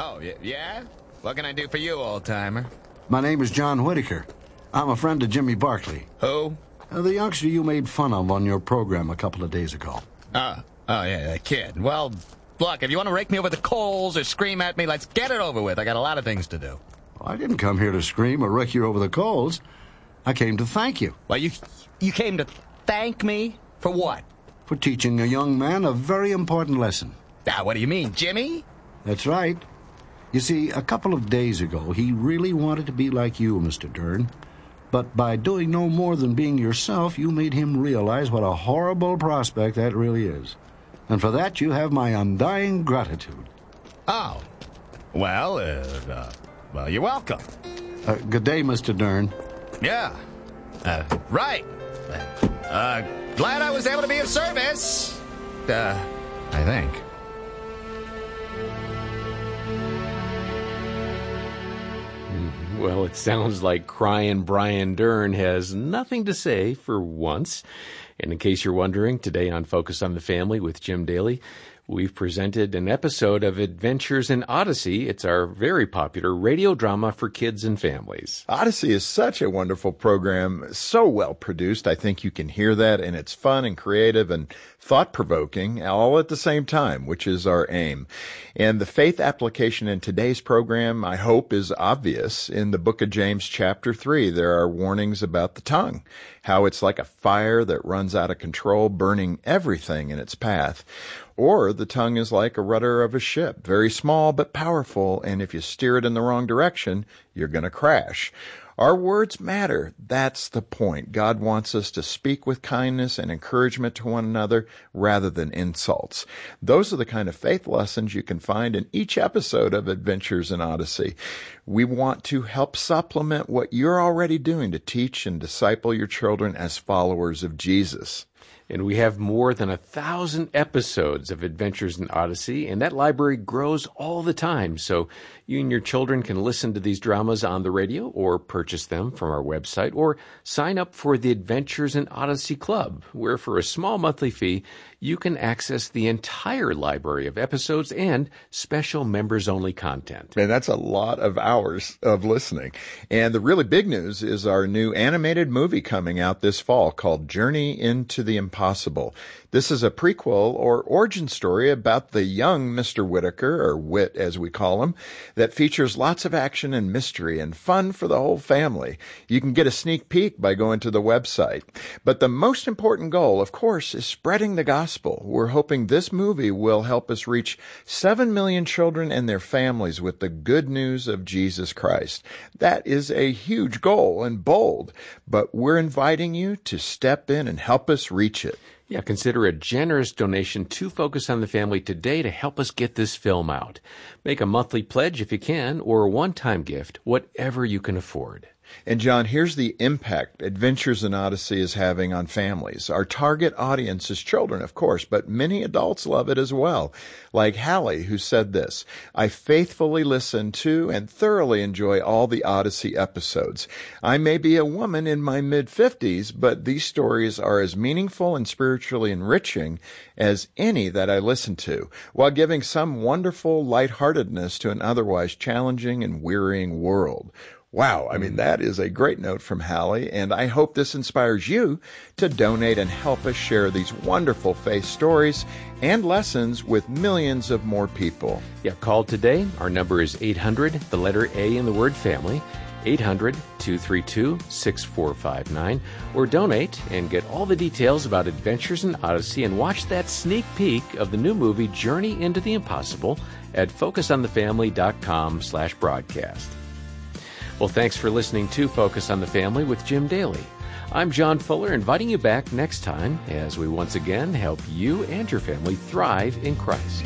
Oh, yeah? What can I do for you, old-timer? My name is John Whitaker. I'm a friend of Jimmy Barkley. Who? The youngster you made fun of on your program a couple of days ago. Oh, yeah, that kid. Well, look, if you want to rake me over the coals or scream at me, let's get it over with. I got a lot of things to do. Well, I didn't come here to scream or rake you over the coals. I came to thank you. Well, you came to thank me? For what? For teaching a young man a very important lesson. What do you mean, Jimmy? That's right. You see, a couple of days ago, he really wanted to be like you, Mr. Dern. But by doing no more than being yourself, you made him realize what a horrible prospect that really is. And for that, you have my undying gratitude. Oh. Well, you're welcome. Good day, Mr. Dern. Yeah. Right. Glad I was able to be of service. I think. Well, it sounds like crying Brian Dern has nothing to say for once. And in case you're wondering, today on Focus on the Family with Jim Daly, we've presented an episode of Adventures in Odyssey. It's our very popular radio drama for kids and families. Odyssey is such a wonderful program, so well produced. I think you can hear that, and it's fun and creative and thought-provoking all at the same time, which is our aim. And the faith application in today's program, I hope, is obvious. In the book of James chapter 3, there are warnings about the tongue, how it's like a fire that runs out of control, burning everything in its path. Or the tongue is like a rudder of a ship, very small but powerful, and if you steer it in the wrong direction, you're going to crash. Our words matter. That's the point. God wants us to speak with kindness and encouragement to one another rather than insults. Those are the kind of faith lessons you can find in each episode of Adventures in Odyssey. We want to help supplement what you're already doing to teach and disciple your children as followers of Jesus. And we have more than 1,000 episodes of Adventures in Odyssey, and that library grows all the time. So you and your children can listen to these dramas on the radio or purchase them from our website or sign up for the Adventures in Odyssey Club, where for a small monthly fee, you can access the entire library of episodes and special members-only content. Man, that's a lot of hours of listening. And the really big news is our new animated movie coming out this fall called Journey into the Impossible. This is a prequel or origin story about the young Mr. Whitaker, or Whit as we call him, that features lots of action and mystery and fun for the whole family. You can get a sneak peek by going to the website. But the most important goal, of course, is spreading the gospel. We're hoping this movie will help us reach 7 million children and their families with the good news of Jesus Christ. That is a huge goal and bold, but we're inviting you to step in and help us reach it. Yeah, consider a generous donation to Focus on the Family today to help us get this film out. Make a monthly pledge if you can, or a one-time gift, whatever you can afford. And John, here's the impact Adventures in Odyssey is having on families. Our target audience is children, of course, but many adults love it as well. Like Hallie, who said this, "I faithfully listen to and thoroughly enjoy all the Odyssey episodes. I may be a woman in my mid-50s, but these stories are as meaningful and spiritually enriching as any that I listen to, while giving some wonderful lightheartedness to an otherwise challenging and wearying world." Wow, I mean, that is a great note from Hallie, and I hope this inspires you to donate and help us share these wonderful faith stories and lessons with millions of more people. Yeah, call today. Our number is 800, the letter A in the word family, 800-232-6459, or donate and get all the details about Adventures in Odyssey and watch that sneak peek of the new movie Journey into the Impossible at focusonthefamily.com/broadcast. Well, thanks for listening to Focus on the Family with Jim Daly. I'm John Fuller, inviting you back next time as we once again help you and your family thrive in Christ.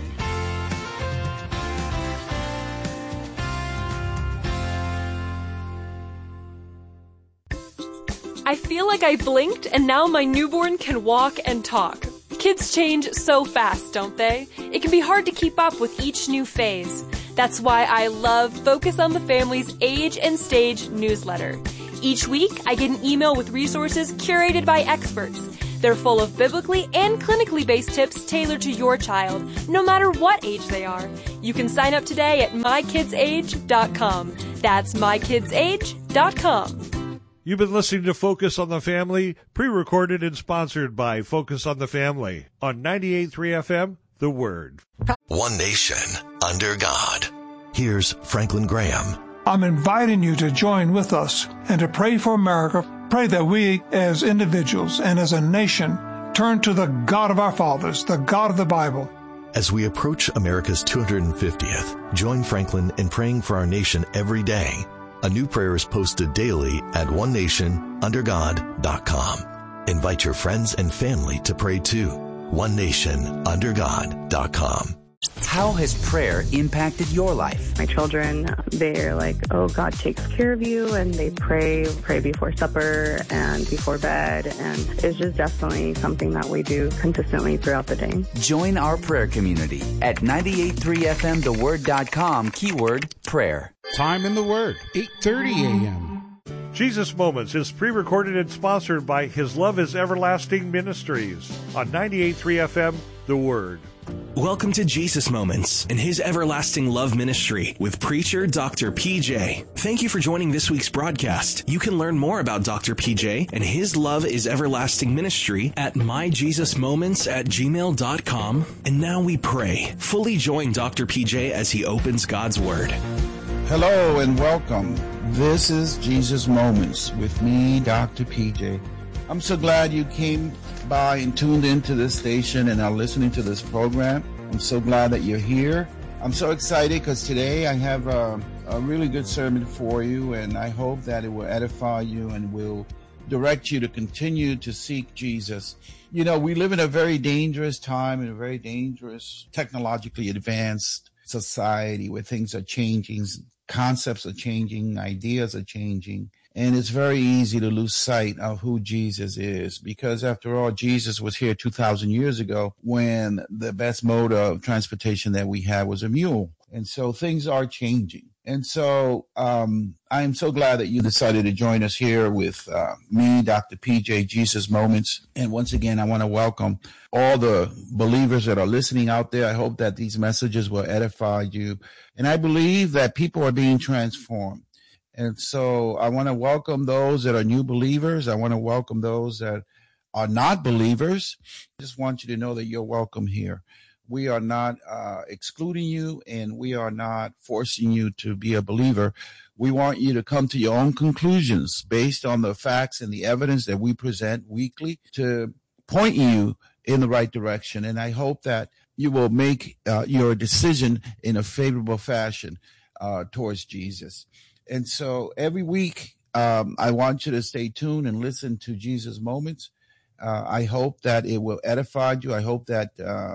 I feel like I blinked and now my newborn can walk and talk. Kids change so fast, don't they? It can be hard to keep up with each new phase. That's why I love Focus on the Family's Age and Stage newsletter. Each week, I get an email with resources curated by experts. They're full of biblically and clinically based tips tailored to your child, no matter what age they are. You can sign up today at mykidsage.com. That's mykidsage.com. You've been listening to Focus on the Family, pre-recorded and sponsored by Focus on the Family on 98.3 FM, The Word. One nation, under God. Here's Franklin Graham. I'm inviting you to join with us and to pray for America. Pray that we, as individuals and as a nation, turn to the God of our fathers, the God of the Bible. As we approach America's 250th, join Franklin in praying for our nation every day. A new prayer is posted daily at onenationundergod.com. Invite your friends and family to pray too. onenationundergod.com. How has prayer impacted your life? My children, they're like, oh, God takes care of you, and they pray before supper and before bed, and it's just definitely something that we do consistently throughout the day. Join our prayer community at 98.3fmtheword.com, keyword prayer. Time in the Word, 8:30 a.m. Jesus Moments is pre-recorded and sponsored by His Love is Everlasting Ministries on 98.3 FM, The Word. Welcome to Jesus Moments and His Everlasting Love Ministry with preacher Dr. PJ. Thank you for joining this week's broadcast. You can learn more about Dr. PJ and His Love is Everlasting Ministry at myjesusmoments@gmail.com. And now we pray. Fully join Dr. PJ as he opens God's Word. Hello and welcome. This is Jesus Moments with me, Dr. PJ. I'm so glad you came by and tuned into this station and are listening to this program. I'm so glad that you're here. I'm so excited because today I have a really good sermon for you, and I hope that it will edify you and will direct you to continue to seek Jesus. You know, we live in a very dangerous time, in a very dangerous, technologically advanced society where things are changing, concepts are changing, ideas are changing. And it's very easy to lose sight of who Jesus is, because after all, Jesus was here 2,000 years ago when the best mode of transportation that we had was a mule. And so things are changing. And so I am so glad that you decided to join us here with me, Dr. PJ, Jesus Moments. And once again, I want to welcome all the believers that are listening out there. I hope that these messages will edify you. And I believe that people are being transformed. And so I want to welcome those that are new believers. I want to welcome those that are not believers. I just want you to know that you're welcome here. We are not excluding you, and we are not forcing you to be a believer. We want you to come to your own conclusions based on the facts and the evidence that we present weekly to point you in the right direction. And I hope that you will make your decision in a favorable fashion towards Jesus. And so every week, I want you to stay tuned and listen to Jesus Moments. I hope that it will edify you. I hope that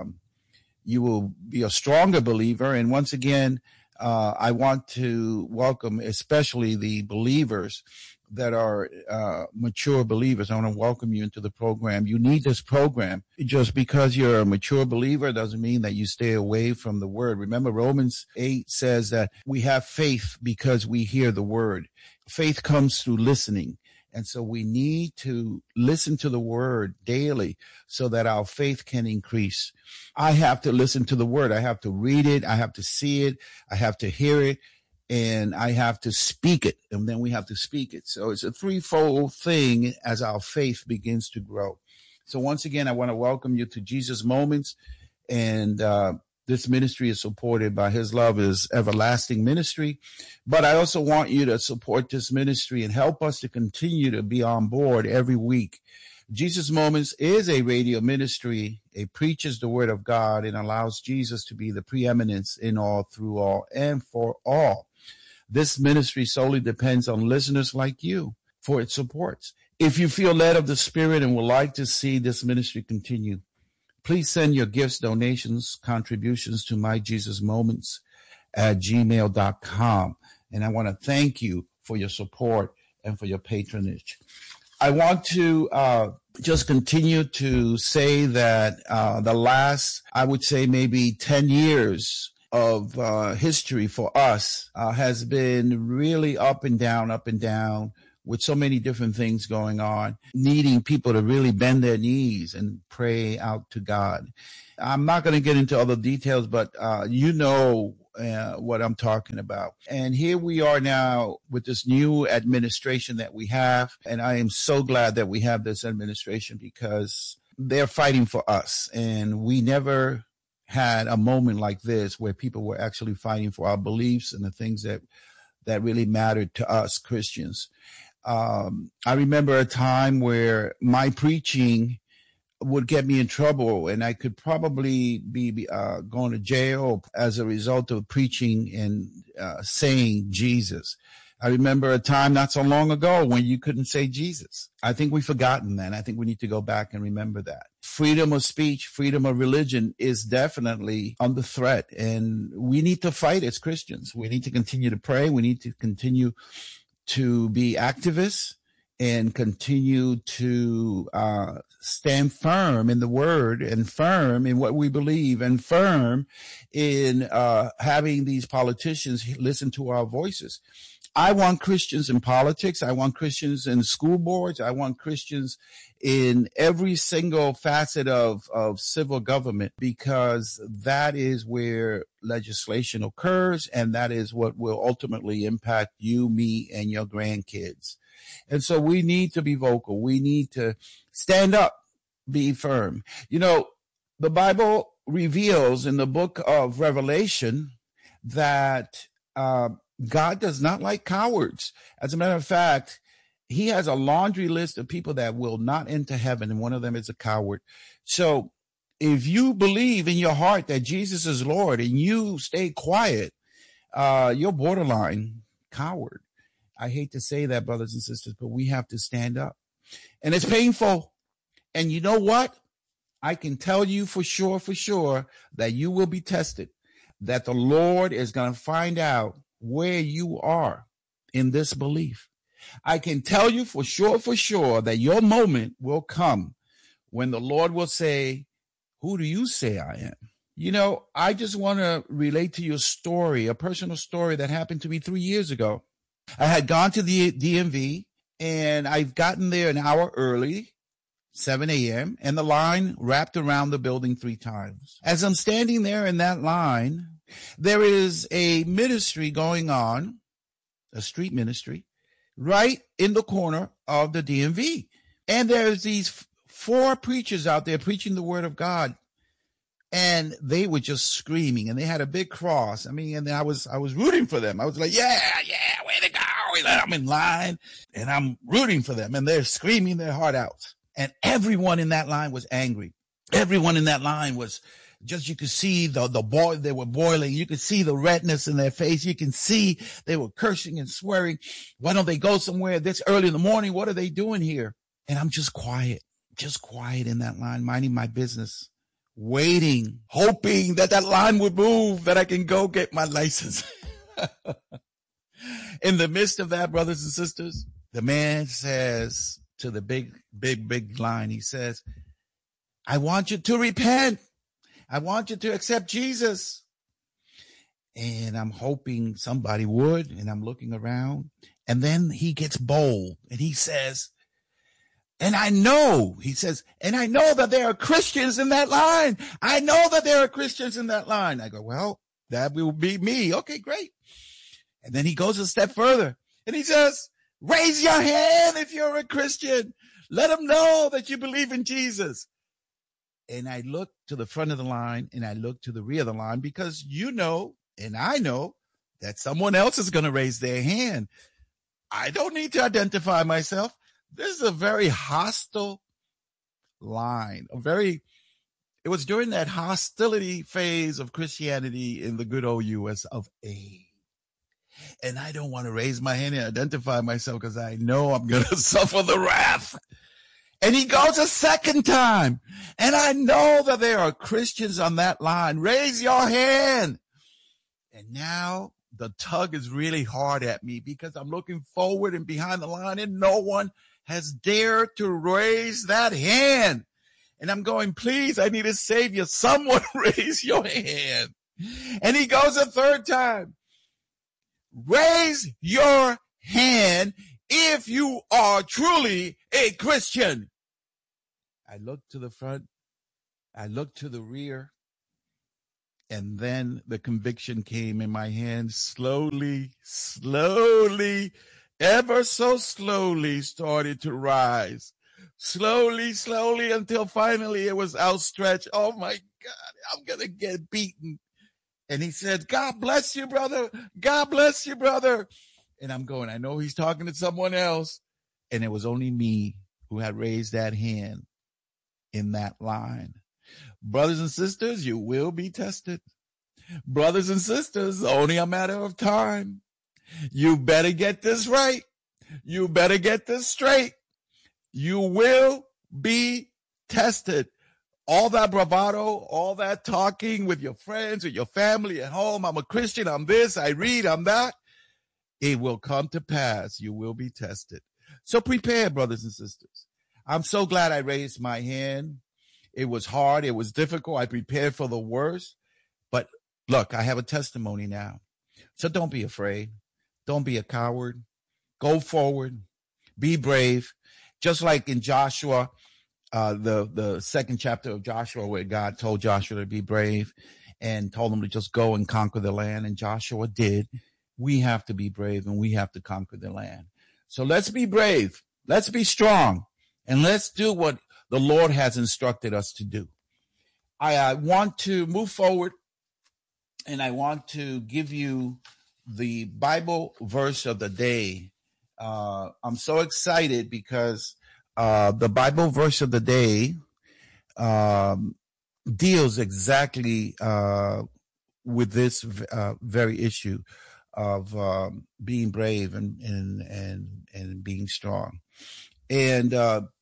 you will be a stronger believer. And once again, I want to welcome especially the believers that are mature believers. I want to welcome you into the program. You need this program. Just because you're a mature believer doesn't mean that you stay away from the word. Remember, Romans 8 says that we have faith because we hear the word. Faith comes through listening. And so we need to listen to the word daily so that our faith can increase. I have to listen to the word. I have to read it. I have to see it. I have to hear it. And I have to speak it, and then we have to speak it. So it's a threefold thing as our faith begins to grow. So once again, I want to welcome you to Jesus Moments. And this ministry is supported by His Love is Everlasting Ministry. But I also want you to support this ministry and help us to continue to be on board every week. Jesus Moments is a radio ministry. It preaches the word of God and allows Jesus to be the preeminence in all, through all, and for all. This ministry solely depends on listeners like you for its supports. If you feel led of the Spirit and would like to see this ministry continue, please send your gifts, donations, contributions to myjesusmoments@gmail.com. And I want to thank you for your support and for your patronage. I want to just continue to say that the last, I would say maybe 10 years of history for us has been really up and down. with so many different things going on, needing people to really bend their knees and pray out to God. I'm not going to get into other details, but you know what I'm talking about. And here we are now with this new administration that we have. And I am so glad that we have this administration because they're fighting for us. And we never had a moment like this where people were actually fighting for our beliefs and the things that really mattered to us Christians. I remember a time where my preaching would get me in trouble, and I could probably be going to jail as a result of preaching and saying Jesus. I remember a time not so long ago when you couldn't say Jesus. I think we've forgotten that. I think we need to go back and remember that. Freedom of speech, freedom of religion is definitely under threat, and we need to fight as Christians. We need to continue to pray. We need to continue to be activists and continue to stand firm in the word and firm in what we believe and firm in having these politicians listen to our voices. I want Christians in politics. I want Christians in school boards. I want Christians in every single facet of civil government, because that is where legislation occurs, and that is what will ultimately impact you, me, and your grandkids. And so we need to be vocal. We need to stand up, be firm. You know, the Bible reveals in the book of Revelation that God does not like cowards. As a matter of fact, he has a laundry list of people that will not enter heaven, and one of them is a coward. So if you believe in your heart that Jesus is Lord and you stay quiet, you're borderline coward. I hate to say that, brothers and sisters, but we have to stand up. And it's painful. And you know what? I can tell you for sure that you will be tested, that the Lord is going to find out where you are in this belief. I can tell you for sure that your moment will come when the Lord will say, who do you say I am? You know, I just want to relate to you a story, a personal story that happened to me 3 years ago. I had gone to the DMV, and I've gotten there an hour early, 7 a.m., and the line wrapped around the building 3 times. As I'm standing there in that line, there is a ministry going on, a street ministry, right in the corner of the DMV. And there's these 4 preachers out there preaching the word of God. And they were just screaming, and they had a big cross. I mean, and I was rooting for them. I was like, yeah, way to go. I'm in line, and I'm rooting for them. And they're screaming their heart out. And everyone in that line was angry. Everyone in that line was just, you could see the boil, they were boiling. You could see the redness in their face. You can see they were cursing and swearing. Why don't they go somewhere this early in the morning? What are they doing here? And I'm just quiet in that line, minding my business, waiting, hoping that line would move, that I can go get my license. In the midst of that, brothers and sisters, the man says to the big line, he says, I want you to repent. I want you to accept Jesus. And I'm hoping somebody would, and I'm looking around, and then he gets bold and he says, and I know that there are Christians in that line. I know that there are Christians in that line. I go, well, that will be me. Okay, great. And then he goes a step further and he says, raise your hand if you're a Christian. Let them know that you believe in Jesus. And I look to the front of the line and I look to the rear of the line, because you know, and I know that someone else is going to raise their hand. I don't need to identify myself. This is a very hostile line. It was during that hostility phase of Christianity in the good old US of A. And I don't want to raise my hand and identify myself because I know I'm going to suffer the wrath. And he goes a second time. And I know that there are Christians on that line. Raise your hand. And now the tug is really hard at me because I'm looking forward and behind the line, and no one has dared to raise that hand. And I'm going, please, I need a savior. Someone raise your hand. And he goes a third time. Raise your hand if you are truly a Christian. I looked to the front, I looked to the rear, and then the conviction came in my hand slowly, ever so slowly started to rise. Slowly, until finally it was outstretched. Oh my God, I'm going to get beaten. And he said, God bless you, brother. God bless you, brother. And I'm going, I know he's talking to someone else. And it was only me who had raised that hand in that line. Brothers and sisters, you will be tested. Brothers and sisters, only a matter of time. You better get this right. You better get this straight. You will be tested. All that bravado, all that talking with your friends or your family at home, I'm a Christian, I'm this, I read, I'm that. It will come to pass. You will be tested. So prepare, brothers and sisters. I'm so glad I raised my hand. It was hard. It was difficult. I prepared for the worst. But look, I have a testimony now. So don't be afraid. Don't be a coward. Go forward. Be brave. Just like in Joshua, the second chapter of Joshua, where God told Joshua to be brave and told him to just go and conquer the land. And Joshua did. We have to be brave and we have to conquer the land. So let's be brave. Let's be strong. And let's do what the Lord has instructed us to do. I want to move forward, and I want to give you the Bible verse of the day. I'm so excited because the Bible verse of the day deals exactly with this very issue of being brave and being strong. And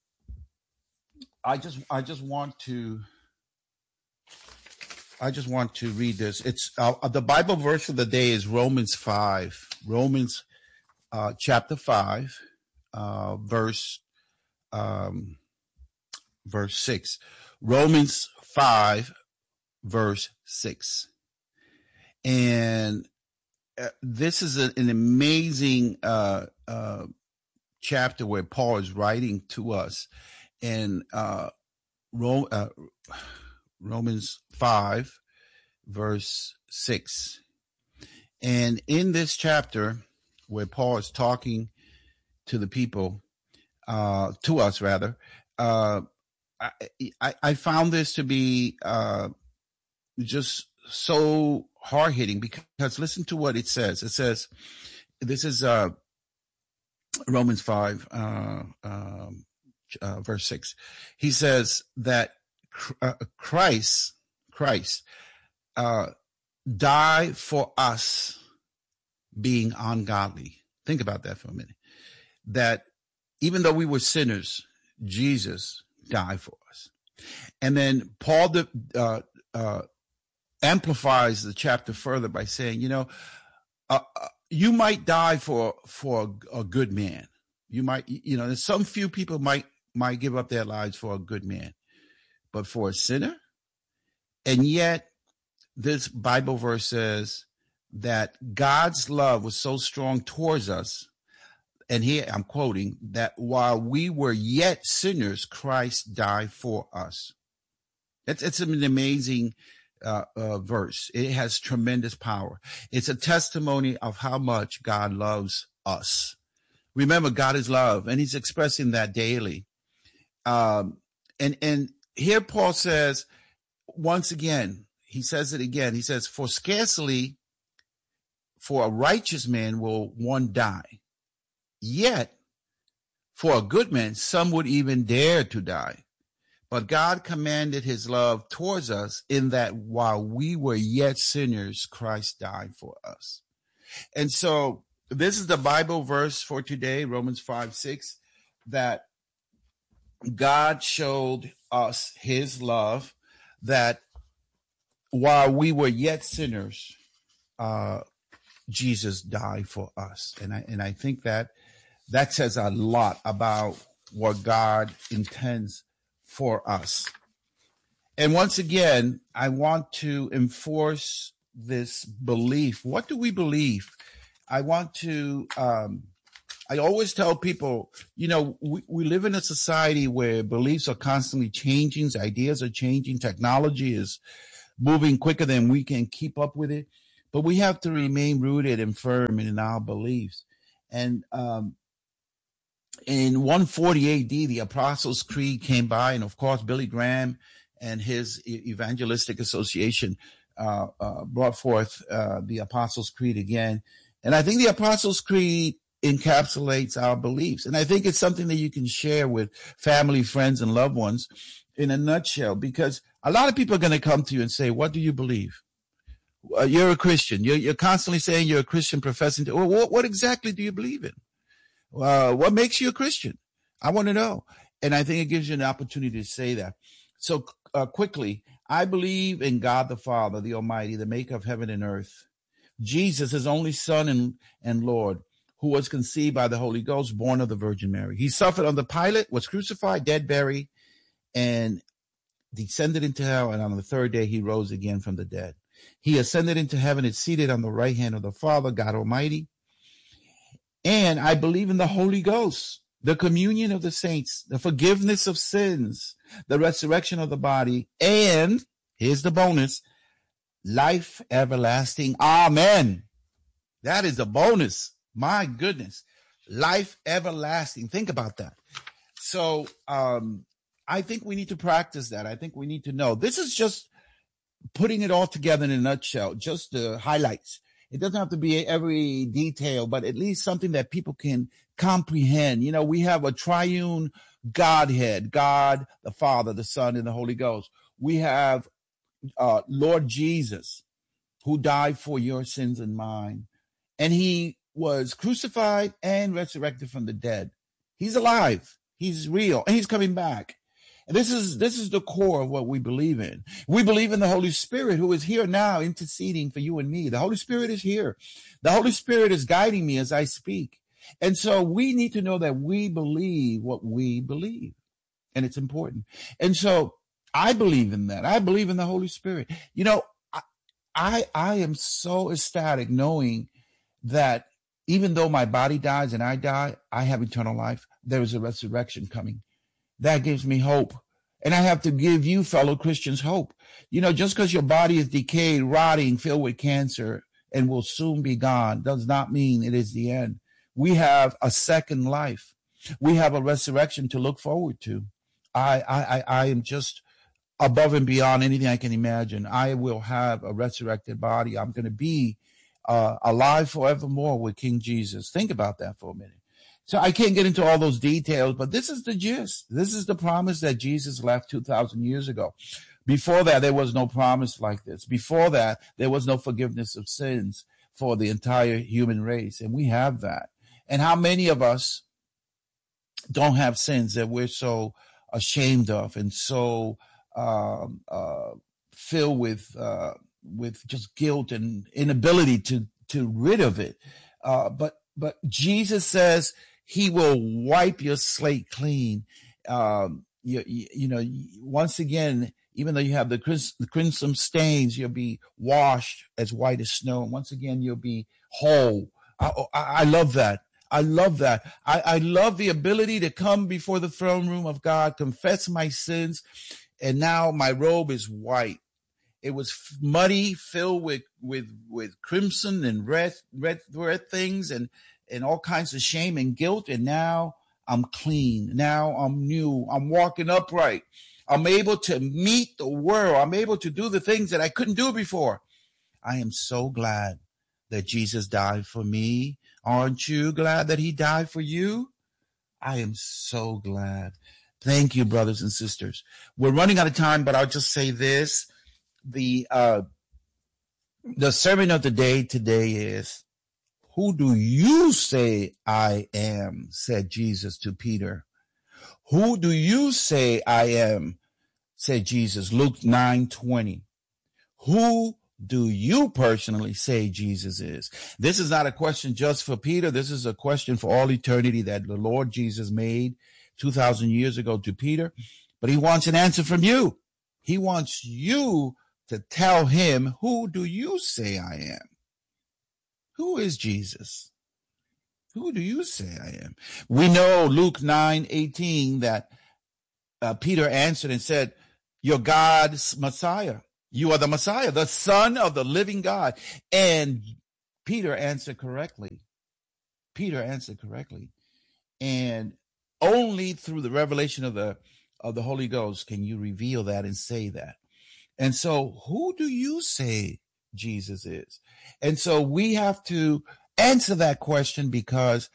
I just want to read this. It's the Bible verse of the day is Romans 5. Romans chapter 5, verse 6. Romans 5, verse 6. And this is an amazing chapter where Paul is writing to us. And Romans 5, verse 6. And in this chapter, where Paul is talking to the people, to us rather, I found this to be just so hard-hitting, because listen to what it says. It says, this is Romans 5, verse 6. He says that Christ died for us being ungodly. Think about that for a minute. That even though we were sinners, Jesus died for us. And then Paul amplifies the chapter further by saying, you might die for a good man. You might, some few people might give up their lives for a good man, but for a sinner. And yet this Bible verse says that God's love was so strong towards us. And here I'm quoting, that while we were yet sinners, Christ died for us. It's an amazing verse. It has tremendous power. It's a testimony of how much God loves us. Remember, God is love, and he's expressing that daily. And here Paul says, once again, he says it again. He says, for scarcely for a righteous man will one die. Yet for a good man, some would even dare to die. But God commanded his love towards us in that while we were yet sinners, Christ died for us. And so this is the Bible verse for today, Romans 5:6, that God showed us his love, that while we were yet sinners, Jesus died for us. And I think that says a lot about what God intends for us. And once again, I want to enforce this belief. What do we believe? I want to I always tell people, we live in a society where beliefs are constantly changing, ideas are changing, technology is moving quicker than we can keep up with it. But we have to remain rooted and firm in our beliefs. And in 140 AD, the Apostles' Creed came by, and of course, Billy Graham and his evangelistic association brought forth the Apostles' Creed again. And I think the Apostles' Creed encapsulates our beliefs. And I think it's something that you can share with family, friends, and loved ones in a nutshell, because a lot of people are going to come to you and say, what do you believe? You're a Christian. You're constantly saying you're a Christian, professing to, well, what exactly do you believe in? What makes you a Christian? I want to know. And I think it gives you an opportunity to say that. So quickly, I believe in God the Father, the Almighty, the maker of heaven and earth. Jesus, his only Son and Lord, who was conceived by the Holy Ghost, born of the Virgin Mary. He suffered under Pilate, was crucified, dead, buried, and descended into hell. And on the third day, he rose again from the dead. He ascended into heaven and seated on the right hand of the Father, God Almighty. And I believe in the Holy Ghost, the communion of the saints, the forgiveness of sins, the resurrection of the body, and here's the bonus, life everlasting. Amen. That is a bonus. My goodness. Life everlasting. Think about that. So I think we need to practice that. I think we need to know. This is just putting it all together in a nutshell, just the highlights. It doesn't have to be every detail, but at least something that people can comprehend. We have a triune Godhead, God, the Father, the Son, and the Holy Ghost. We have Lord Jesus, who died for your sins and mine. And he was crucified and resurrected from the dead. He's alive. He's real. And he's coming back. And this is the core of what we believe in. We believe in the Holy Spirit, who is here now interceding for you and me. The Holy Spirit is here. The Holy Spirit is guiding me as I speak. And so we need to know that we believe what we believe. And it's important. And so I believe in that. I believe in the Holy Spirit. I am so ecstatic knowing that even though my body dies and I die, I have eternal life. There is a resurrection coming. That gives me hope. And I have to give you, fellow Christians, hope. Just because your body is decayed, rotting, filled with cancer, and will soon be gone, does not mean it is the end. We have a second life. We have a resurrection to look forward to. I am just above and beyond anything I can imagine. I will have a resurrected body. I'm going to be alive forevermore with King Jesus. Think about that for a minute. So I can't get into all those details, but this is the gist. This is the promise that Jesus left 2,000 years ago. Before that, there was no promise like this. Before that, there was no forgiveness of sins for the entire human race. And we have that. And how many of us don't have sins that we're so ashamed of and so filled with just guilt and inability to rid of it. But Jesus says he will wipe your slate clean. Once again, even though you have the crimson stains, you'll be washed as white as snow. And once again, you'll be whole. I love that. I love that. I love the ability to come before the throne room of God, confess my sins, and now my robe is white. It was muddy, filled with crimson and red things and all kinds of shame and guilt. And now I'm clean. Now I'm new. I'm walking upright. I'm able to meet the world. I'm able to do the things that I couldn't do before. I am so glad that Jesus died for me. Aren't you glad that he died for you? I am so glad. Thank you, brothers and sisters. We're running out of time, but I'll just say this. The sermon of the day today is, who do you say I am? Said Jesus to Peter. Who do you say I am? Said Jesus. Luke 9:20. Who do you personally say Jesus is? This is not a question just for Peter. This is a question for all eternity that the Lord Jesus made 2,000 years ago to Peter. But he wants an answer from you. He wants you to tell him, who do you say I am? Who is Jesus? Who do you say I am? We know Luke 9:18 that Peter answered and said, "You're God's Messiah. You are the Messiah, the Son of the living God." And Peter answered correctly. And only through the revelation of the Holy Ghost can you reveal that and say that. And so who do you say Jesus is? And so we have to answer that question, because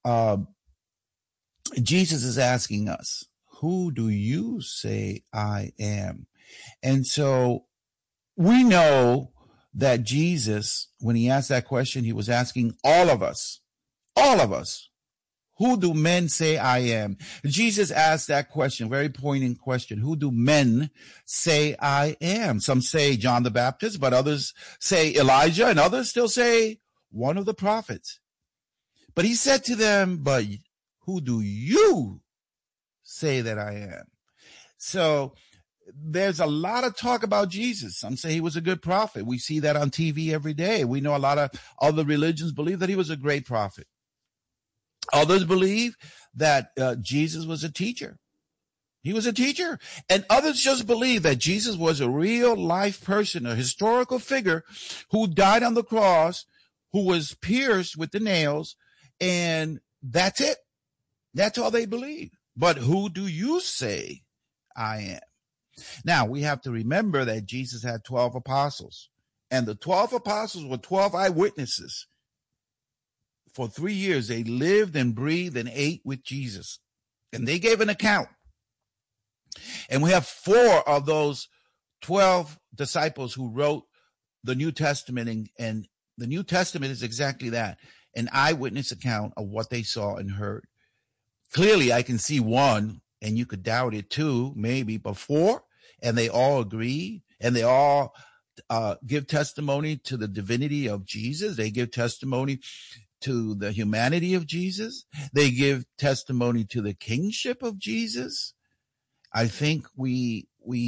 Jesus is asking us, who do you say I am? And so we know that Jesus, when he asked that question, he was asking all of us, who do men say I am? Jesus asked that question, very poignant question. Who do men say I am? Some say John the Baptist, but others say Elijah, and others still say one of the prophets. But he said to them, but who do you say that I am? So there's a lot of talk about Jesus. Some say he was a good prophet. We see that on TV every day. We know a lot of other religions believe that he was a great prophet. Others believe that Jesus was a teacher. He was a teacher. And others just believe that Jesus was a real life person, a historical figure who died on the cross, who was pierced with the nails, and that's it. That's all they believe. But who do you say I am? Now, we have to remember that Jesus had 12 apostles, and the 12 apostles were 12 eyewitnesses. For 3 years, they lived and breathed and ate with Jesus, and they gave an account. And we have 4 of those 12 disciples who wrote the New Testament, and the New Testament is exactly that, an eyewitness account of what they saw and heard. Clearly, I can see 1, and you could doubt it 2, maybe, but 4, and they all agree, and they all give testimony to the divinity of Jesus. They give testimony to the humanity of Jesus. They give testimony to the kingship of Jesus. I think we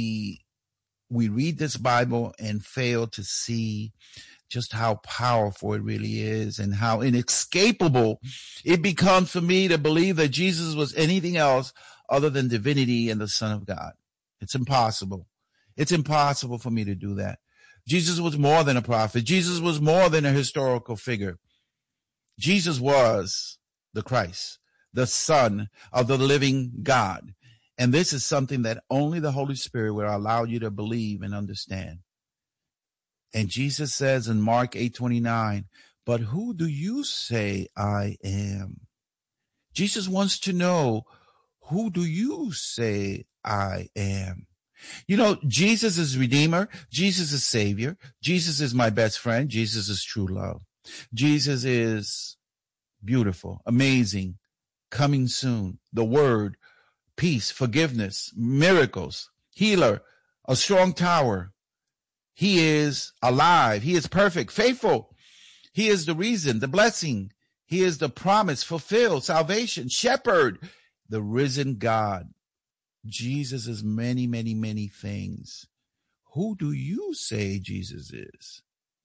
read this Bible and fail to see just how powerful it really is and how inescapable it becomes for me to believe that Jesus was anything else other than divinity and the Son of God. It's impossible. It's impossible for me to do that. Jesus was more than a prophet. Jesus was more than a historical figure. Jesus was the Christ, the Son of the living God. And this is something that only the Holy Spirit will allow you to believe and understand. And Jesus says in Mark 8:29, but who do you say I am? Jesus wants to know, who do you say I am? You know, Jesus is Redeemer. Jesus is Savior. Jesus is my best friend. Jesus is true love. Jesus is beautiful, amazing, coming soon, the Word, peace, forgiveness, miracles, healer, a strong tower. He is alive. He is perfect, faithful. He is the reason, the blessing. He is the promise fulfilled, salvation, shepherd, the risen God. Jesus is many, many, many things. Who do you say Jesus is?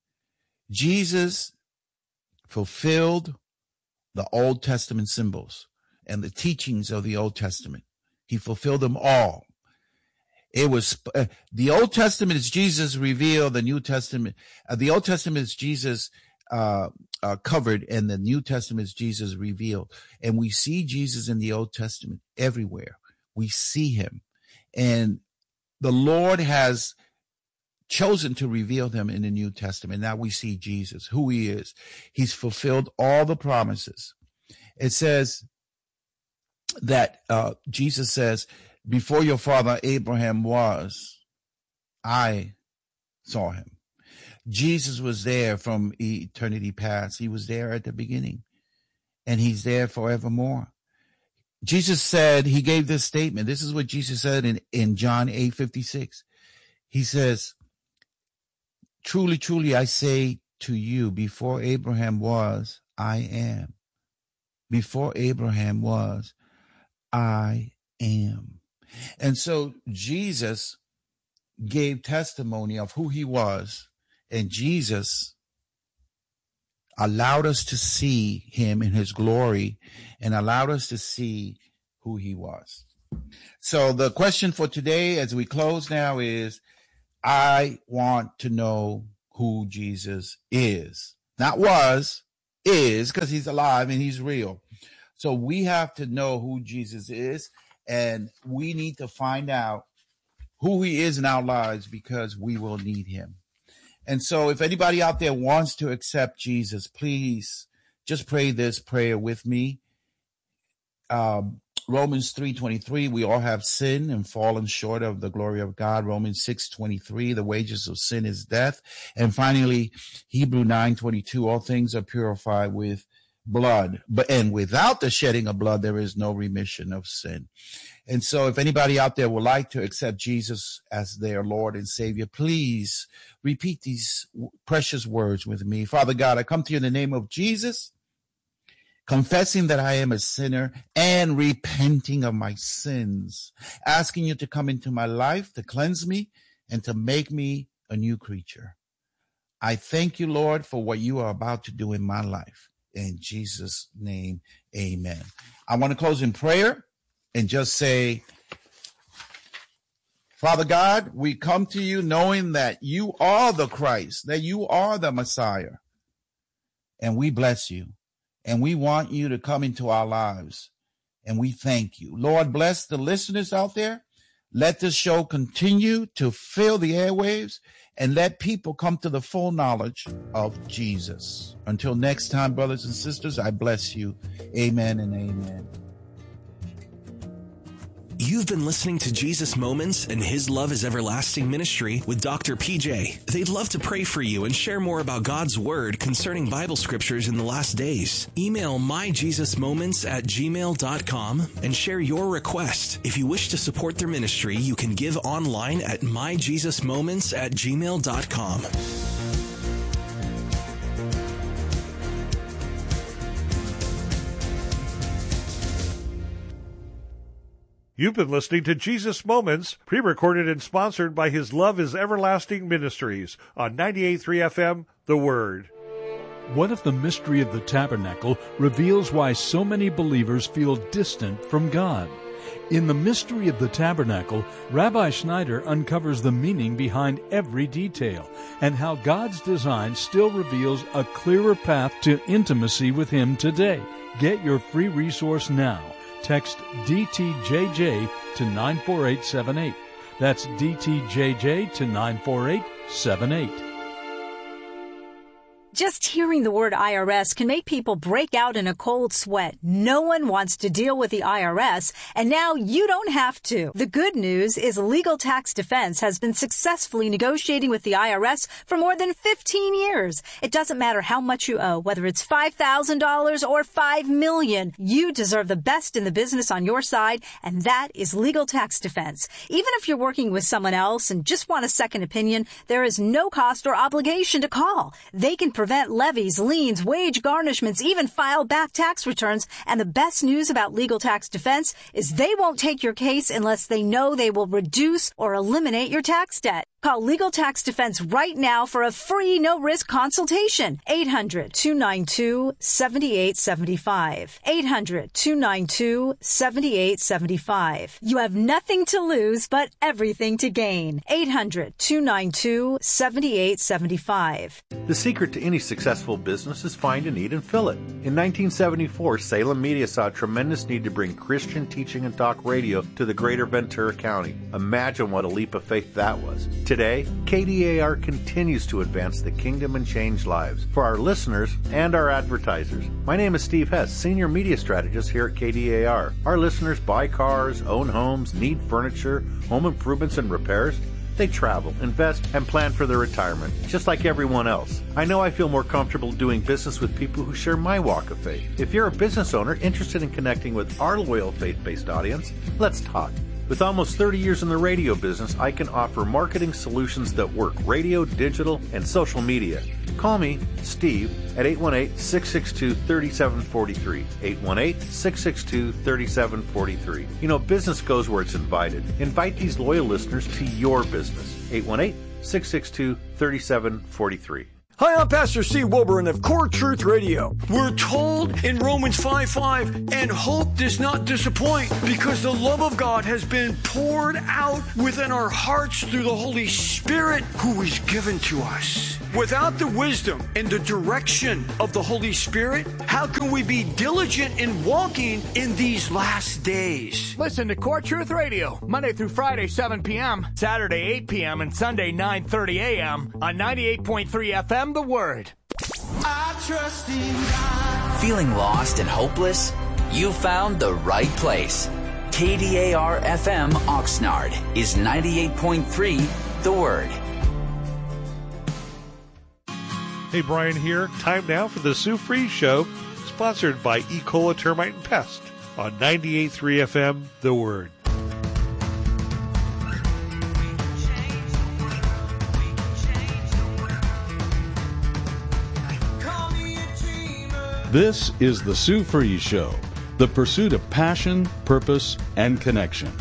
Jesus fulfilled the Old Testament symbols and the teachings of the Old Testament. He fulfilled them all. It was the Old Testament is Jesus revealed. The New Testament, the Old Testament is Jesus covered, and the New Testament is Jesus revealed. And we see Jesus in the Old Testament everywhere. We see him, and the Lord has chosen to reveal him in the New Testament. Now we see Jesus, who he is. He's fulfilled all the promises. It says that Jesus says, before your father Abraham was, I saw him. Jesus was there from eternity past. He was there at the beginning, and he's there forevermore. Jesus said, he gave this statement. This is what Jesus said in John 8:56. He says, truly, truly, I say to you, before Abraham was, I am. Before Abraham was, I am. And so Jesus gave testimony of who he was, and Jesus allowed us to see him in his glory and allowed us to see who he was. So the question for today as we close now is, I want to know who Jesus is. Not was, is, because he's alive and he's real. So we have to know who Jesus is, and we need to find out who he is in our lives because we will need him. And so if anybody out there wants to accept Jesus, please just pray this prayer with me. Romans 3:23, we all have sinned and fallen short of the glory of God. Romans 6:23, the wages of sin is death. And finally, Hebrew 9:22, all things are purified with blood. And without the shedding of blood, there is no remission of sin. And so if anybody out there would like to accept Jesus as their Lord and Savior, please repeat these precious words with me. Father God, I come to you in the name of Jesus, confessing that I am a sinner and repenting of my sins, asking you to come into my life, to cleanse me and to make me a new creature. I thank you, Lord, for what you are about to do in my life. In Jesus' name, amen. I want to close in prayer and just say, Father God, we come to you knowing that you are the Christ, that you are the Messiah, and we bless you. And we want you to come into our lives. And we thank you. Lord, bless the listeners out there. Let this show continue to fill the airwaves and let people come to the full knowledge of Jesus. Until next time, brothers and sisters, I bless you. Amen and amen. You've been listening to Jesus Moments and His Love is Everlasting Ministry with Dr. PJ. They'd love to pray for you and share more about God's Word concerning Bible scriptures in the last days. Email myjesusmoments@gmail.com and share your request. If you wish to support their ministry, you can give online at myjesusmoments@gmail.com. You've been listening to Jesus Moments, pre-recorded and sponsored by His Love is Everlasting Ministries on 98.3 FM, The Word. What if the mystery of the tabernacle reveals why so many believers feel distant from God? In the mystery of the tabernacle, Rabbi Schneider uncovers the meaning behind every detail and how God's design still reveals a clearer path to intimacy with Him today. Get your free resource now. Text DTJJ to 94878. That's DTJJ to 94878. Just hearing the word IRS can make people break out in a cold sweat. No one wants to deal with the IRS, and now you don't have to. The good news is Legal Tax Defense has been successfully negotiating with the IRS for more than 15 years. It doesn't matter how much you owe, whether it's $5,000 or $5 million. You deserve the best in the business on your side, and that is Legal Tax Defense. Even if you're working with someone else and just want a second opinion, there is no cost or obligation to call. They can prevent levies, liens, wage garnishments, even file back tax returns. And the best news about Legal Tax Defense is they won't take your case unless they know they will reduce or eliminate your tax debt. Call Legal Tax Defense right now for a free, no-risk consultation. 800-292-7875. 800-292-7875. You have nothing to lose, but everything to gain. 800-292-7875. The secret to any successful business is find a need and fill it. In 1974, Salem Media saw a tremendous need to bring Christian teaching and talk radio to the greater Ventura County. Imagine what a leap of faith that was. Today, KDAR continues to advance the kingdom and change lives for our listeners and our advertisers. My name is Steve Hess, Senior Media Strategist here at KDAR. Our listeners buy cars, own homes, need furniture, home improvements and repairs. They travel, invest, and plan for their retirement, just like everyone else. I know I feel more comfortable doing business with people who share my walk of faith. If you're a business owner interested in connecting with our loyal faith-based audience, let's talk. With almost 30 years in the radio business, I can offer marketing solutions that work: radio, digital, and social media. Call me, Steve, at 818-662-3743. 818-662-3743. You know, business goes where it's invited. Invite these loyal listeners to your business. 818-662-3743. Hi, I'm Pastor Steve Wilburn of Core Truth Radio. We're told in Romans 5:5, and hope does not disappoint because the love of God has been poured out within our hearts through the Holy Spirit who is given to us. Without the wisdom and the direction of the Holy Spirit, how can we be diligent in walking in these last days? Listen to Core Truth Radio, Monday through Friday, 7 p.m., Saturday, 8 p.m., and Sunday, 9:30 a.m. on 98.3 FM, The Word. I trust in God. Feeling lost and hopeless? You found the right place. KDAR FM Oxnard is 98.3 The Word. Hey, Brian here. Time now for the Sue Freeze Show, sponsored by E. Cola Termite and Pest on 98.3 FM, The Word. This is the Sue Freeze Show, the pursuit of passion, purpose, and connection.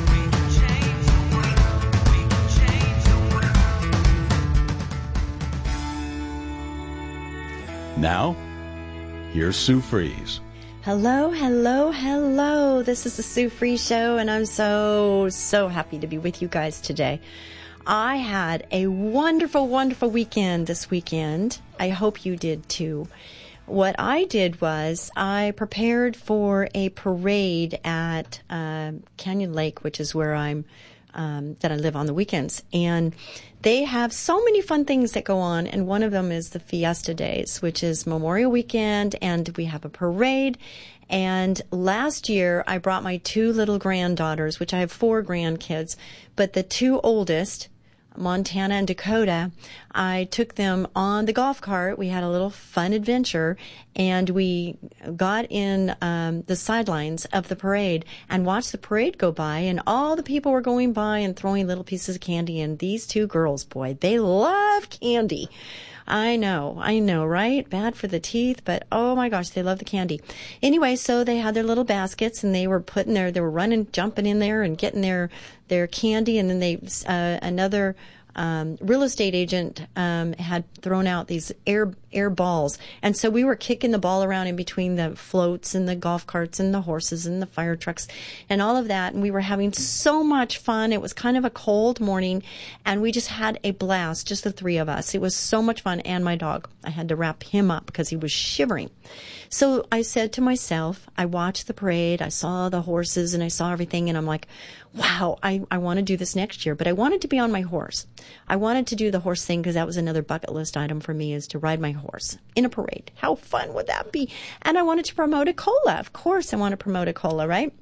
Now, here's Sue Freeze. Hello, hello, hello. This is the Sue Freeze Show, and I'm so happy to be with you guys today. I had a wonderful, wonderful weekend this weekend. I hope you did too. What I did was I prepared for a parade at Canyon Lake, which is where that I live on the weekends. And they have so many fun things that go on, and one of them is the Fiesta Days, which is Memorial Weekend, and we have a parade. And last year, I brought my two little granddaughters, which I have 4 grandkids, but the 2 oldest, Montana and Dakota, I took them on the golf cart. We had a little fun adventure, and we got in the sidelines of the parade and watched the parade go by, and all the people were going by and throwing little pieces of candy, and these 2 girls, boy, they love candy. I know, right? Bad for the teeth, but oh my gosh, they love the candy. Anyway, so they had their little baskets, and they were they were running, jumping in there and getting their candy, and then another real estate agent had thrown out these air balls, and so we were kicking the ball around in between the floats and the golf carts and the horses and the fire trucks and all of that, and we were having so much fun. It was kind of a cold morning, and we just had a blast, just the 3 of us. It was so much fun, and my dog. I had to wrap him up because he was shivering. So I said to myself, I watched the parade, I saw the horses, and I saw everything, and I'm like, wow, I want to do this next year. But I wanted to be on my horse. I wanted to do the horse thing because that was another bucket list item for me, is to ride my horse in a parade. How fun would that be? And I wanted to promote a cola. Of course I want to promote a cola, right?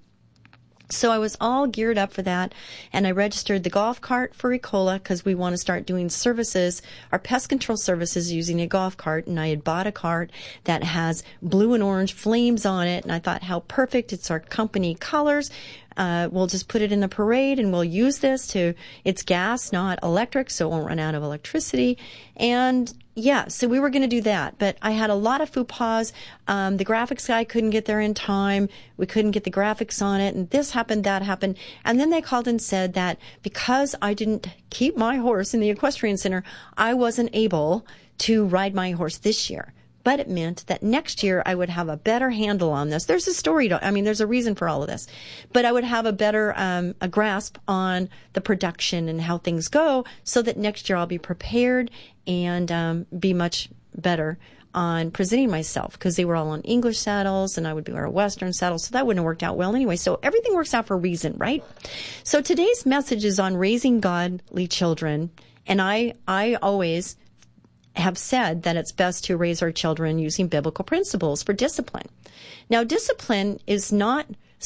So I was all geared up for that, and I registered the golf cart for Ecola because we want to start doing services, our pest control services, using a golf cart. And I had bought a cart that has blue and orange flames on it, and I thought, how perfect. It's our company colors. We'll just put it in the parade, and we'll use this it's gas, not electric, so it won't run out of electricity. And yeah, so we were going to do that, but I had a lot of faux pas. The graphics guy couldn't get there in time. We couldn't get the graphics on it, and this happened, that happened. And then they called and said that because I didn't keep my horse in the equestrian center, I wasn't able to ride my horse this year. But it meant that next year I would have a better handle on this. There's a story there's a reason for all of this. But I would have a better a grasp on the production and how things go, so that next year I'll be prepared and be much better on presenting myself, because they were all on English saddles and I would wear a Western saddle, so that wouldn't have worked out well anyway. So everything works out for a reason, right? So today's message is on raising godly children, and I always have said that it's best to raise our children using biblical principles for discipline. Now, discipline is not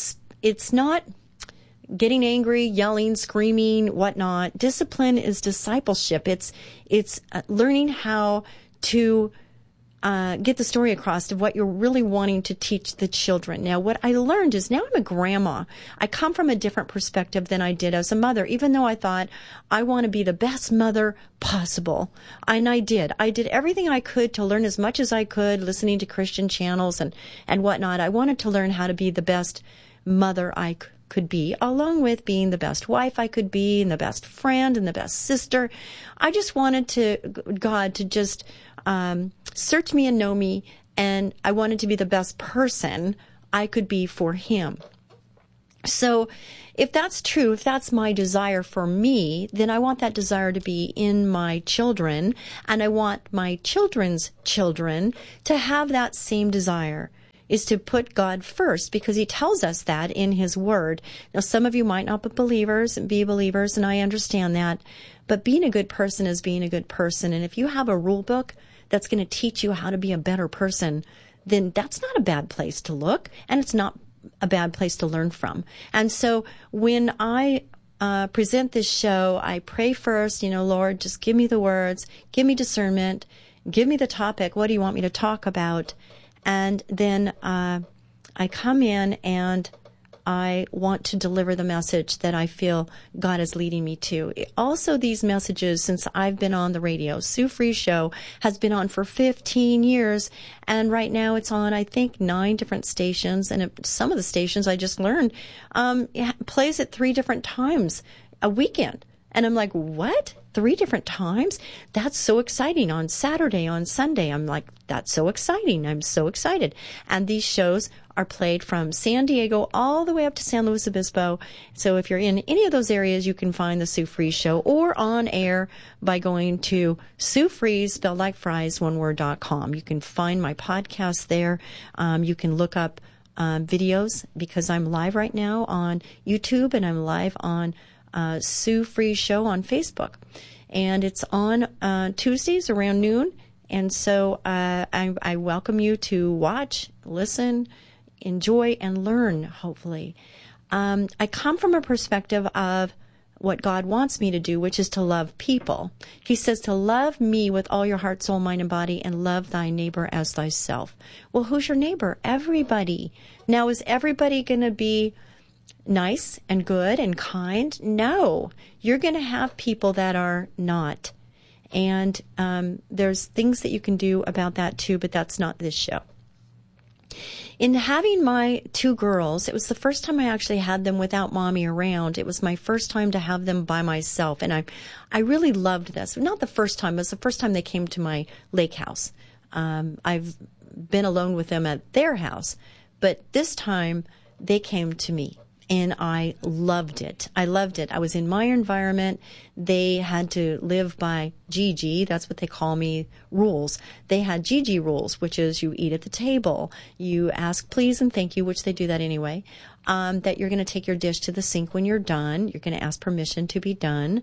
getting angry, yelling, screaming, whatnot. Discipline is discipleship. It's learning how to get the story across of what you're really wanting to teach the children. Now, what I learned is, now I'm a grandma. I come from a different perspective than I did as a mother, even though I thought I want to be the best mother possible. And I did. I did everything I could to learn as much as I could, listening to Christian channels and whatnot. I wanted to learn how to be the best mother I could be, along with being the best wife I could be and the best friend and the best sister. I just wanted God to just search me and know me, and I wanted to be the best person I could be for him. So if that's true, if that's my desire for me, then I want that desire to be in my children, and I want my children's children to have that same desire, is to put God first, because he tells us that in his word. Now, some of you might not be believers, and I understand that, but being a good person is being a good person. And if you have a rule book that's going to teach you how to be a better person, then that's not a bad place to look, and it's not a bad place to learn from. And so when I present this show, I pray first, Lord, just give me the words, give me discernment, give me the topic. What do you want me to talk about? And then I come in and I want to deliver the message that I feel God is leading me to. Also, these messages, since I've been on the radio, Sue Fries Show has been on for 15 years, and right now it's on, I think, 9 different stations, and some of the stations I just learned plays at 3 different times a weekend. And I'm like, what? 3 different times? That's so exciting. On Saturday, on Sunday, I'm like, that's so exciting. I'm so excited. And these shows are played from San Diego all the way up to San Luis Obispo. So if you're in any of those areas, you can find the Sue Fries Show, or on air by going to Sue Fries, spelled like fries, oneword.com. You can find my podcast there. You can look up videos, because I'm live right now on YouTube, and I'm live on Sue Fries Show on Facebook, and it's on Tuesdays around noon. And so I welcome you to watch, listen, enjoy, and learn, hopefully. I come from a perspective of what God wants me to do, which is to love people. He says to love me with all your heart, soul, mind, and body, and love thy neighbor as thyself. Well, who's your neighbor? Everybody. Now, is everybody going to be nice and good and kind? No. You're going to have people that are not. And there's things that you can do about that too, but that's not this show. In having my 2 girls, it was the first time I actually had them without mommy around. It was my first time to have them by myself, and I really loved this. Not the first time, it was the first time they came to my lake house. I've been alone with them at their house, but this time they came to me. And I loved it. I loved it. I was in my environment. They had to live by Gigi, that's what they call me, rules. They had Gigi rules, which is you eat at the table. You ask please and thank you, which they do that anyway. That you're going to take your dish to the sink when you're done. You're going to ask permission to be done.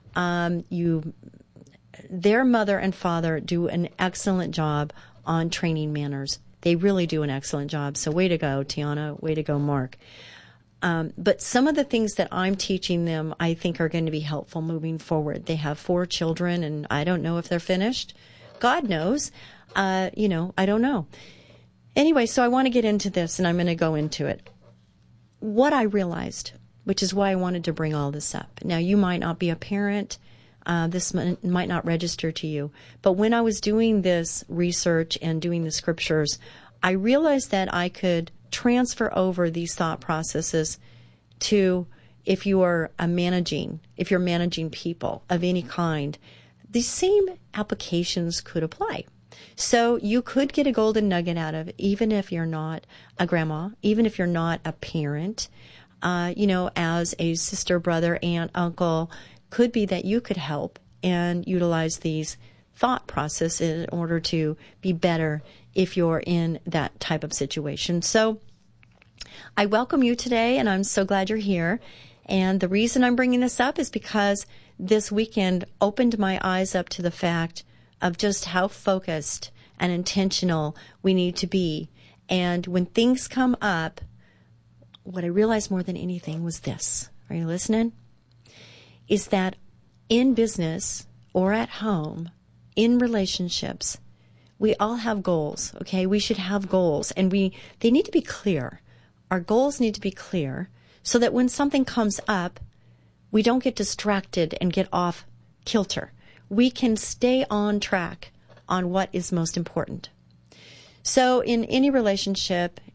Their mother and father do an excellent job on training manners. They really do an excellent job. So way to go, Tiana. Way to go, Mark. But some of the things that I'm teaching them, I think, are going to be helpful moving forward. They have 4 children, and I don't know if they're finished. God knows. I don't know. Anyway, so I want to get into this, and I'm going to go into it. What I realized, which is why I wanted to bring all this up. Now, you might not be a parent. This might not register to you. But when I was doing this research and doing the scriptures, I realized that I could transfer over these thought processes to if you're managing people of any kind. These same applications could apply. So you could get a golden nugget out of it, even if you're not a grandma, even if you're not a parent, as a sister, brother, aunt, uncle. Could be that you could help and utilize these thought process in order to be better if you're in that type of situation. So I welcome you today, and I'm so glad you're here. And the reason I'm bringing this up is because this weekend opened my eyes up to the fact of just how focused and intentional we need to be. And when things come up, what I realized more than anything was this. Are you listening? Is that in business or at home, in relationships, we all have goals, okay? We should have goals, and they need to be clear. Our goals need to be clear so that when something comes up, we don't get distracted and get off kilter. We can stay on track on what is most important. So in any relationship,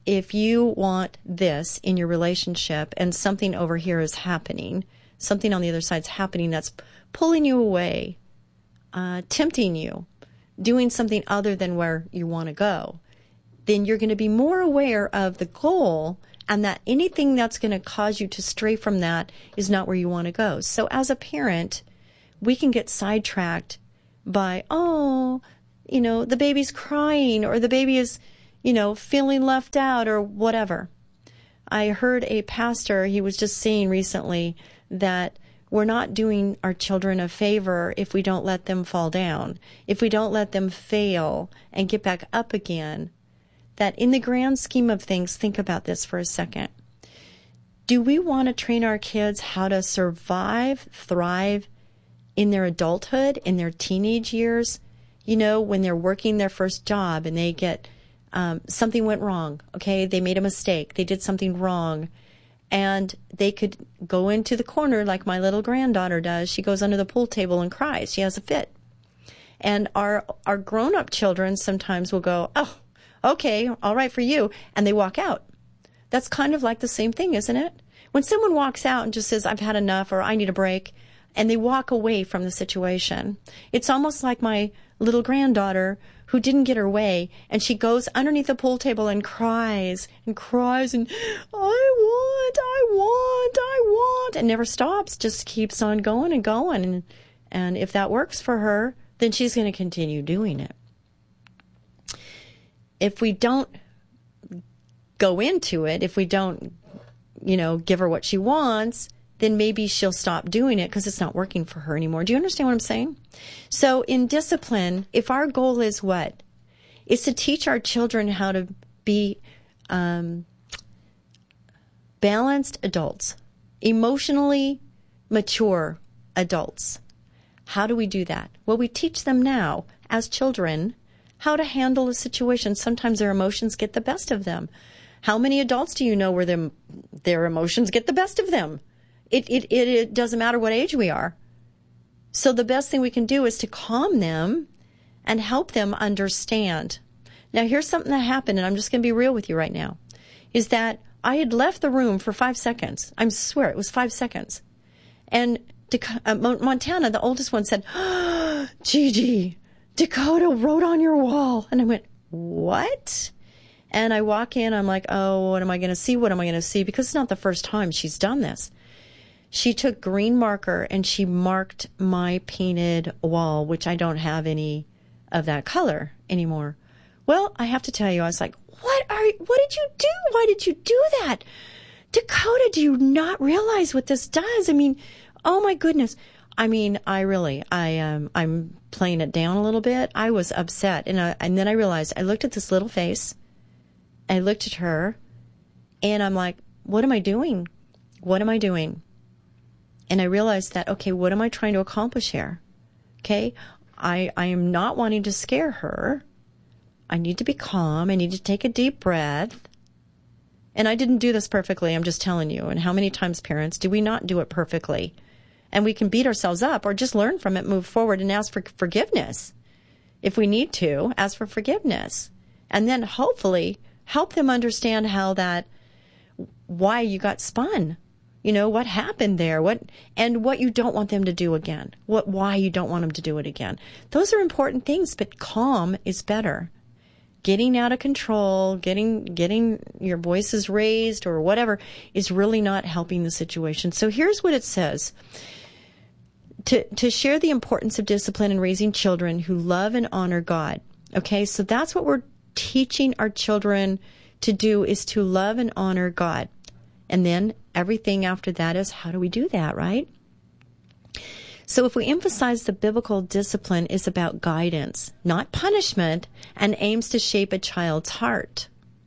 if you want this in your relationship and something over here is happening, something on the other side's happening that's pulling you away, tempting you, doing something other than where you want to go, then you're going to be more aware of the goal and that anything that's going to cause you to stray from that is not where you want to go. So as a parent, we can get sidetracked by, the baby's crying or the baby is, feeling left out or whatever. I heard a pastor, he was just saying recently that we're not doing our children a favor if we don't let them fall down, if we don't let them fail and get back up again. That in the grand scheme of things, think about this for a second. Do we want to train our kids how to survive, thrive in their adulthood, in their teenage years? When they're working their first job and they get something went wrong, okay? They made a mistake. They did something wrong. And they could go into the corner like my little granddaughter does. She goes under the pool table and cries. She has a fit. And our grown-up children sometimes will go, oh, okay, all right for you. And they walk out. That's kind of like the same thing, isn't it? When someone walks out and just says, I've had enough or I need a break, and they walk away from the situation. It's almost like my little granddaughter who didn't get her way, and she goes underneath the pool table and cries, and I want, and never stops, just keeps on going and going. And if that works for her, then she's going to continue doing it. If we don't go into it, if we don't, give her what she wants, then maybe she'll stop doing it because it's not working for her anymore. Do you understand what I'm saying? So in discipline, if our goal is what? It's to teach our children how to be balanced adults, emotionally mature adults. How do we do that? Well, we teach them now as children how to handle a situation. Sometimes their emotions get the best of them. How many adults do you know where their emotions get the best of them? It doesn't matter what age we are. So the best thing we can do is to calm them and help them understand. Now, here's something that happened, and I'm just going to be real with you right now, is that I had left the room for 5 seconds. I swear it was 5 seconds. And Montana, the oldest one, said, Gigi, Dakota wrote on your wall. And I went, what? And I walk in, I'm like, oh, what am I going to see? What am I going to see? Because it's not the first time she's done this. She took green marker and she marked my painted wall, which I don't have any of that color anymore. Well, I have to tell you, I was like, what did you do? Why did you do that? Dakota, do you not realize what this does? I mean, oh my goodness. I mean, I'm playing it down a little bit. I was upset. And then I realized, I looked at this little face. I looked at her and I'm like, what am I doing? What am I doing? And I realized that, okay, what am I trying to accomplish here? Okay, I am not wanting to scare her. I need to be calm. I need to take a deep breath. And I didn't do this perfectly, I'm just telling you. And how many times, parents, do we not do it perfectly? And we can beat ourselves up or just learn from it, move forward, and ask for forgiveness. If we need to, ask for forgiveness. And then hopefully help them understand why you got spun. What happened there, and what you don't want them to do again, why you don't want them to do it again. Those are important things, but calm is better. Getting out of control, getting your voices raised or whatever is really not helping the situation. So here's what it says. To share the importance of discipline in raising children who love and honor God. Okay, so that's what we're teaching our children to do, is to love and honor God. And then everything after that is, how do we do that, right? So if we emphasize the biblical discipline is about guidance, not punishment, and aims to shape a child's heart.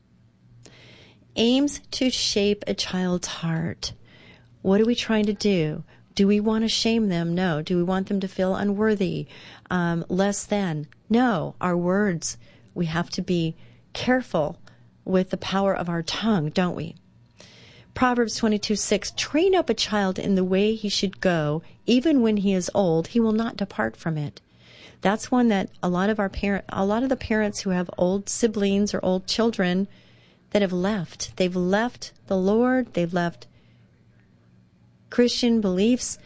Aims to shape a child's heart. What are we trying to do? Do we want to shame them? No. Do we want them to feel unworthy, less than? No. Our words, we have to be careful with the power of our tongue, don't we? Proverbs 22:6, train up a child in the way he should go, even when he is old, he will not depart from it. That's one that a lot of the parents who have old siblings or old children, that have left. They've left the Lord. They've left Christian beliefs.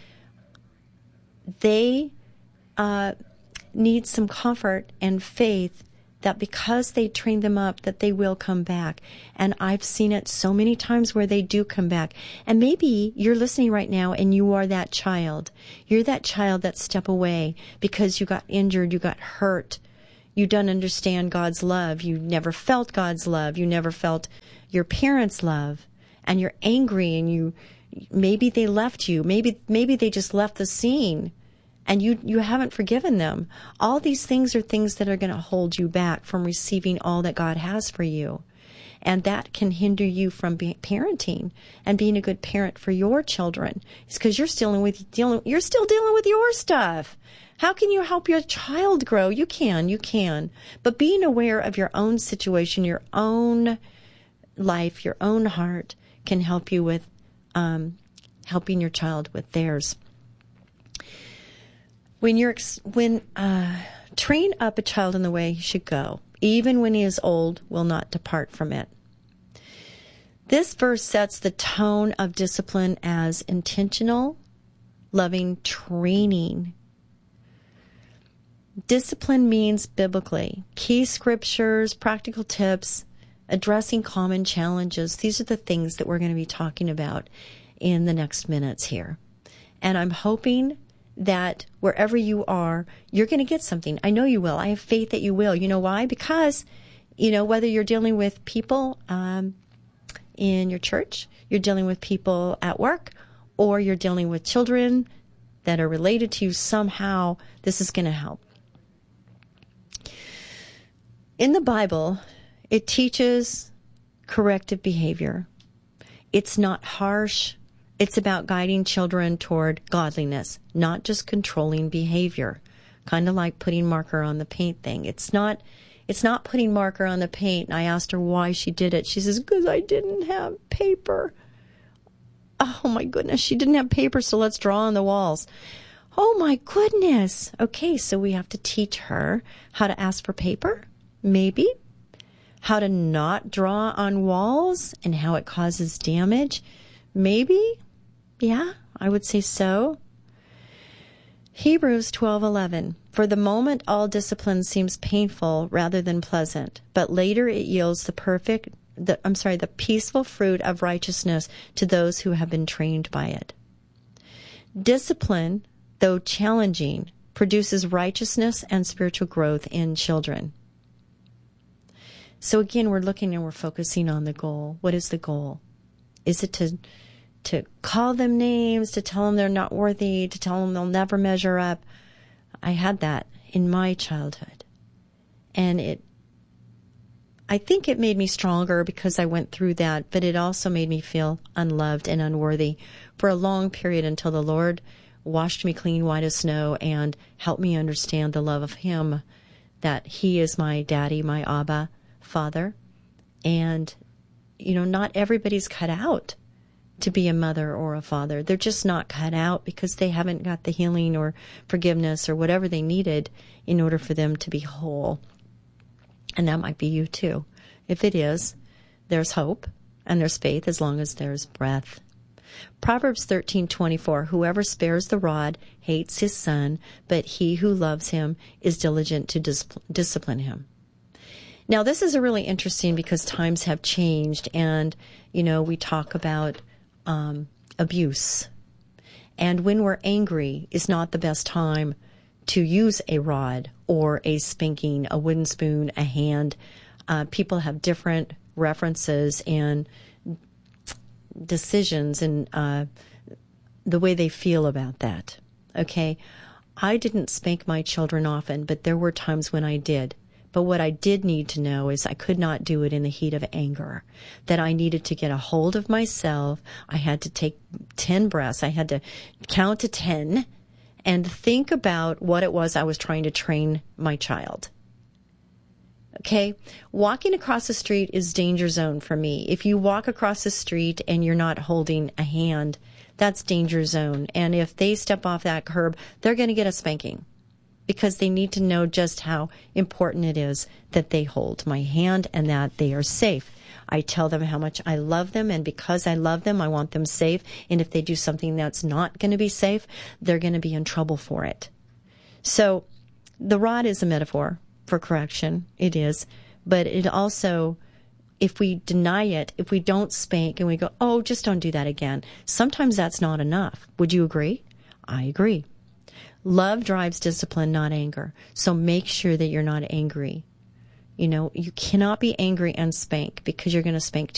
They need some comfort and faith that because they train them up, that they will come back. And I've seen it so many times where they do come back. And maybe you're listening right now and you are that child. You're that child that stepped away because you got injured, you got hurt. You don't understand God's love. You never felt God's love. You never felt your parents' love. And you're angry and maybe they left you. Maybe they just left the scene. And you haven't forgiven them. All these things are things that are going to hold you back from receiving all that God has for you. And that can hinder you from parenting and being a good parent for your children. It's because you're still dealing with your stuff. How can you help your child grow? You can. But being aware of your own situation, your own life, your own heart can help you with helping your child with theirs. Train up a child in the way he should go, even when he is old, will not depart from it. This verse sets the tone of discipline as intentional, loving training. Discipline means biblically key scriptures, practical tips, addressing common challenges. These are the things that we're going to be talking about in the next minutes here. And I'm hoping that wherever you are, you're going to get something. I know you will. I have faith that you will. You know why? Because, whether you're dealing with people in your church, you're dealing with people at work, or you're dealing with children that are related to you somehow, this is going to help. In the Bible, it teaches corrective behavior. It's not harsh. It's about guiding children toward godliness, not just controlling behavior. Kind of like putting marker on the paint thing. It's not putting marker on the paint. And I asked her why she did it. She says, because I didn't have paper. Oh my goodness, she didn't have paper, so let's draw on the walls. Oh my goodness. Okay, so we have to teach her how to ask for paper, maybe. How to not draw on walls and how it causes damage, maybe. Yeah, I would say so. Hebrews 12:11. For the moment, all discipline seems painful rather than pleasant, but later it yields the peaceful fruit of righteousness to those who have been trained by it. Discipline, though challenging, produces righteousness and spiritual growth in children. So again, we're looking and we're focusing on the goal. What is the goal? Is it to call them names, to tell them they're not worthy, to tell them they'll never measure up? I had that in my childhood. And I think it made me stronger because I went through that, but it also made me feel unloved and unworthy for a long period until the Lord washed me clean white as snow and helped me understand the love of Him, that He is my daddy, my Abba, Father. And, not everybody's cut out to be a mother or a father. They're just not cut out because they haven't got the healing or forgiveness or whatever they needed in order for them to be whole. And that might be you too. If it is, there's hope and there's faith as long as there's breath. Proverbs 13:24, whoever spares the rod hates his son, but he who loves him is diligent to discipline him. Now, this is really interesting because times have changed and, we talk about abuse. And when we're angry is not the best time to use a rod or a spanking, a wooden spoon, a hand. People have different references and decisions and the way they feel about that. Okay? I didn't spank my children often, but there were times when I did. But what I did need to know is I could not do it in the heat of anger, that I needed to get a hold of myself. I had to take 10 breaths. I had to count to 10 and think about what it was I was trying to train my child. Okay? Walking across the street is danger zone for me. If you walk across the street and you're not holding a hand, that's danger zone. And if they step off that curb, they're going to get a spanking. because they need to know just how important it is that they hold my hand and that they are safe. I tell them how much I love them, and because I love them, I want them safe. And if they do something that's not going to be safe, they're going to be in trouble for it. So the rod is a metaphor for correction. It is. But it also, if we deny it, if we don't spank and we go, oh, just don't do that again, sometimes that's not enough. Would you agree? I agree. Love drives discipline, not anger. So make sure that you're not angry. You know, you cannot be angry and spank, because you're going to spank